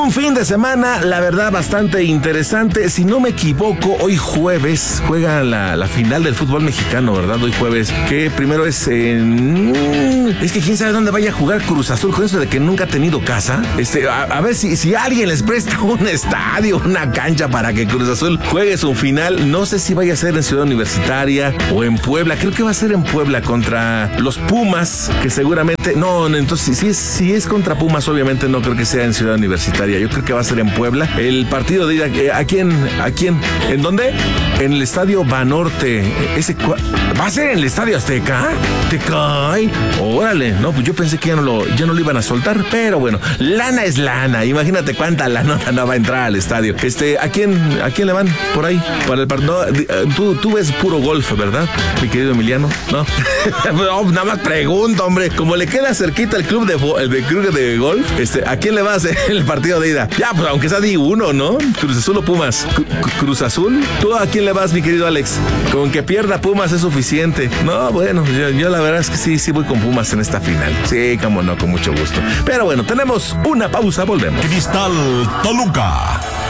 Un fin de semana, la verdad, bastante interesante. Si no me equivoco, hoy jueves juega la final del fútbol mexicano, ¿verdad? Hoy jueves, que primero es es que quién sabe dónde vaya a jugar Cruz Azul, con eso de que nunca ha tenido casa. A ver si alguien les presta un estadio, una cancha para que Cruz Azul juegue su final. No sé si vaya a ser en Ciudad Universitaria o en Puebla. Creo que va a ser en Puebla contra los Pumas, que seguramente... No, entonces si es contra Pumas, obviamente no creo que sea en Ciudad Universitaria. Yo creo que va a ser en Puebla. El partido de ida, ¿a quién? ¿En dónde? En el Estadio Banorte. ¿Va a ser en el Estadio Azteca? ¿Te cae? Órale, no, pues yo pensé que ya no lo iban a soltar, pero bueno, lana es lana. Imagínate cuánta lana no va a entrar al estadio. ¿A quién le van por ahí? Para el partido. Tú ves puro golf, ¿verdad, mi querido Emiliano? No. No, nada más pregunto, hombre. Como le queda cerquita el club de golf, ¿a quién le vas en el partido de ida? Ya, pues aunque sea di uno, ¿no? Cruz Azul o Pumas. Cruz Azul. ¿Tú a quién le vas, mi querido Alex? Con que pierda Pumas es suficiente. No, bueno, yo la verdad es que sí voy con Pumas en esta final. Sí, cómo no, con mucho gusto. Pero bueno, tenemos una pausa, volvemos. Cristal Toluca.